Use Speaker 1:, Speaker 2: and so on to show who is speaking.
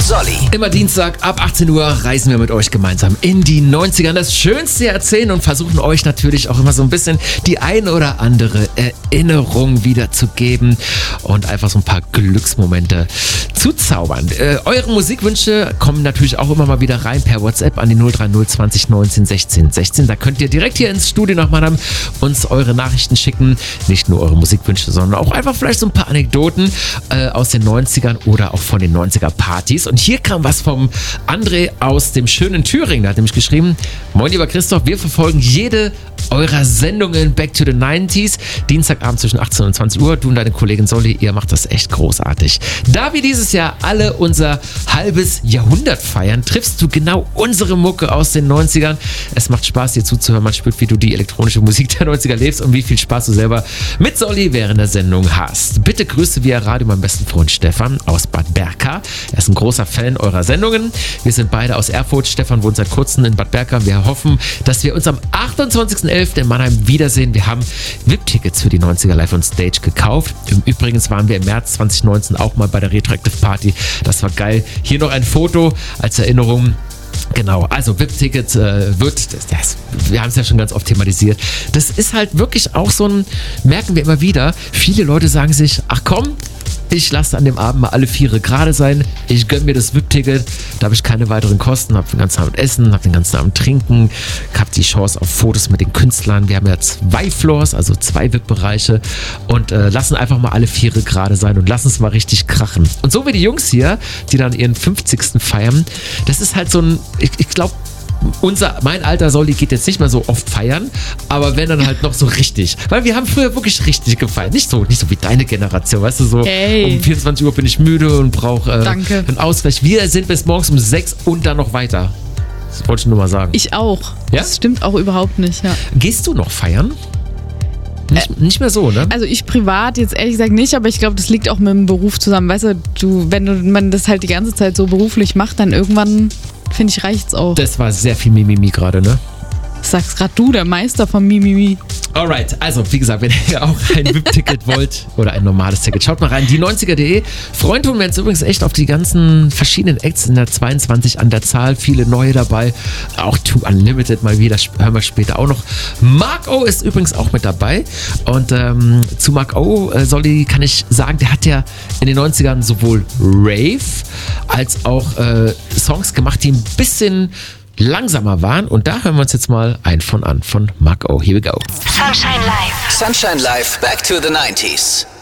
Speaker 1: Solly.
Speaker 2: Immer Dienstag ab 18 Uhr reisen wir mit euch gemeinsam in die 90er. Das Schönste erzählen und versuchen euch natürlich auch immer so ein bisschen die ein oder andere Erinnerung wiederzugeben und einfach so ein paar Glücksmomente zu zaubern. Eure Musikwünsche kommen natürlich auch immer mal wieder rein per WhatsApp an die 030 20 19 16 16. Da könnt ihr direkt hier ins Studio nach Mannheim uns eure Nachrichten schicken. Nicht nur eure Musikwünsche, sondern auch einfach vielleicht so ein paar Anekdoten aus den 90ern oder auch von den 90er Partys. Und hier kam was vom André aus dem schönen Thüringen. Der hat nämlich geschrieben: Moin lieber Christoph, wir verfolgen jede eurer Sendungen Back to the 90s. Dienstagabend zwischen 18 und 20 Uhr. Du und deine Kollegin Solly, ihr macht das echt großartig. Da wir dieses Jahr alle unser halbes Jahrhundert feiern, triffst du genau unsere Mucke aus den 90ern. Es macht Spaß, dir zuzuhören. Man spürt, wie du die elektronische Musik der 90er lebst und wie viel Spaß du selber mit Solly während der Sendung hast. Bitte grüße via Radio meinen besten Freund Stefan aus Bad Berka. Er ist ein großer Fan eurer Sendungen. Wir sind beide aus Erfurt. Stefan wohnt seit kurzem in Bad Berka. Wir hoffen, dass wir uns am 28.11. in Mannheim wiedersehen. Wir haben VIP-Tickets für die 90er Live on Stage gekauft. Übrigens waren wir im März 2019 auch mal bei der Retroactive Party. Das war geil. Hier noch ein Foto als Erinnerung. Genau, also VIP-Ticket wir haben es ja schon ganz oft thematisiert. Das ist halt wirklich auch so ein, merken wir immer wieder, viele Leute sagen sich, ach komm, ich lasse an dem Abend mal alle Viere gerade sein. Ich gönne mir das VIP-Ticket. Da habe ich keine weiteren Kosten. Habe den ganzen Abend Essen, habe den ganzen Abend Trinken. Habe die Chance auf Fotos mit den Künstlern. Wir haben ja 2 Floors, also 2 VIP-Bereiche. Und lassen einfach mal alle Viere gerade sein und lassen es mal richtig krachen. Und so wie die Jungs hier, die dann ihren 50. feiern, das ist halt so ein, ich glaube, mein alter Solly geht jetzt nicht mehr so oft feiern, aber wenn dann halt noch so richtig. Weil wir haben früher wirklich richtig gefeiert. Nicht so wie deine Generation, weißt du, so um 24 Uhr bin ich müde und brauche einen Ausgleich. Wir sind bis morgens um 6 und dann noch weiter. Das wollte ich nur mal sagen.
Speaker 3: Ich auch. Ja? Das stimmt auch überhaupt nicht, ja.
Speaker 2: Gehst du noch feiern? Nicht mehr so, ne?
Speaker 3: Also ich privat jetzt ehrlich gesagt nicht, aber ich glaube, das liegt auch mit dem Beruf zusammen. Weißt du, wenn man das halt die ganze Zeit so beruflich macht, dann irgendwann, finde ich, reicht's auch.
Speaker 2: Das war sehr viel Mimimi gerade, ne?
Speaker 3: Sag's gerade du, der Meister von Mimimi.
Speaker 2: Alright, also wie gesagt, wenn ihr auch ein VIP-Ticket wollt oder ein normales Ticket, schaut mal rein, die90er.de. Freuen tun wir uns übrigens echt auf die ganzen verschiedenen Acts in der 22 an der Zahl, viele neue dabei, auch Too Unlimited mal wieder, hören wir später auch noch. Mark O ist übrigens auch mit dabei und zu Mark O, Solly, kann ich sagen, der hat ja in den 90ern sowohl Rave als auch Songs gemacht, die ein bisschen langsamer waren und da hören wir uns jetzt mal ein von Mark O. Here we go.
Speaker 1: Sunshine Live. Sunshine Live, Back to the 90s.